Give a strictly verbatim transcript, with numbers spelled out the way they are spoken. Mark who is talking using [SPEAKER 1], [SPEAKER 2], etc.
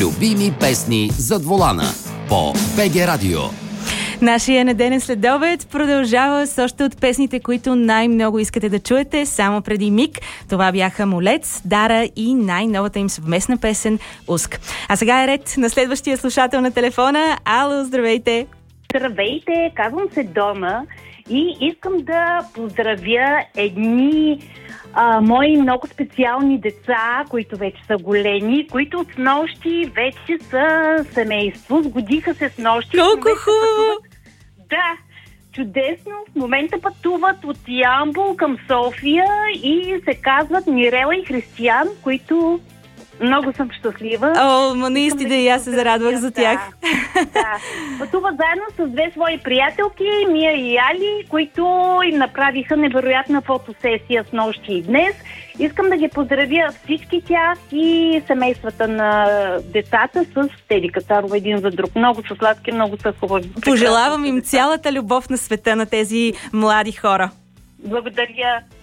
[SPEAKER 1] Любими песни зад волана по БГ Радио.
[SPEAKER 2] Нашия неделен следобед продължава с още от песните, които най-много искате да чуете. Само преди миг това бяха Молец, Дара и най-новата им съвместна песен Уск. А сега е ред на следващия слушател на телефона. Ало, здравейте!
[SPEAKER 3] Здравейте, казвам се Дона и искам да поздравя едни а, мои много специални деца, които вече са големи, които от снощи вече са семейство, сгодиха се снощи.
[SPEAKER 2] Колко хубаво!
[SPEAKER 3] Да, чудесно. В момента пътуват от Ямбол към София и се казват Мирела и Християн, които много съм щастлива.
[SPEAKER 2] О, ма наистина и аз се зарадвах за тях.
[SPEAKER 3] Да, да. Пътуват заедно с две свои приятелки, Мия и Али, които им направиха невероятна фотосесия с нощи и днес. Искам да ги поздравя всички тях и семействата на децата с Теди Кацарова един за друг. Много са сладки, много са хубави.
[SPEAKER 2] Пожелавам им цялата любов на света на тези млади хора.
[SPEAKER 3] Благодаря.